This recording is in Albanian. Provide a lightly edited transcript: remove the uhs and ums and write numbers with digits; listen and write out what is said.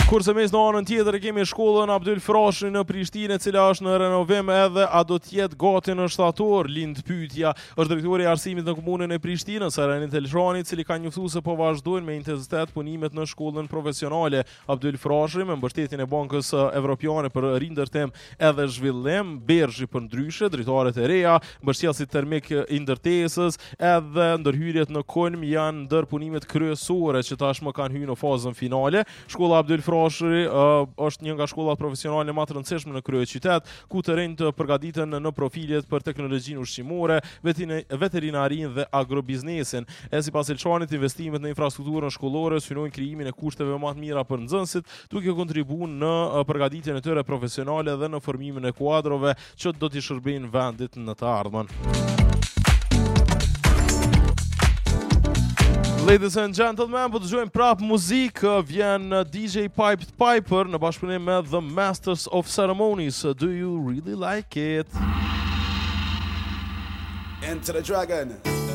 Kurse mes në anën tjetër e kemi shkollën Abdyl Frashi në Prishtinë, e cila është në renovim edhe a do të jetë gati në shtator. Lind pyetja. Është drejtori i arsimit në komunën e Prishtinës, Aranit Elshani, i cili ka njoftuar se po vazhdojnë me intensitet punimet në shkollën profesionale Abdyl Frashi me mbështetjen e Bankës Evropiane për rindërtim edhe zhvillim, Bergji për ndryshe, drejtarët e reja, mbështjellësit termik i ndërtesës edhe ndërhyrjet në kulm janë ndër punimet kryesore që tashmë kanë hyrë në fazën finale. Shkolla Abdyl Frashi është një nga shkollat profesionale më të rëndësishme në kryeqytet, ku të rinjt të përgatiten në profilet për teknologjinë ushqimore, veterinarinë dhe agrobiznesin. E sipas Elçanit, investimet në infrastrukturën shkollore synojnë krijimin e kushteve më të mira për nxënësit, duke kontribuar në përgatitjen e tyre profesionale dhe në formimin e kuadrove që do t'i shërbejnë vendit në të ardhmen. Ladies and gentlemen, po dëgjojmë prap muzikë, vjen DJ Piped Piper në bashkëpunim me The Masters of Ceremonies. Do you really like it? Enter the Dragon.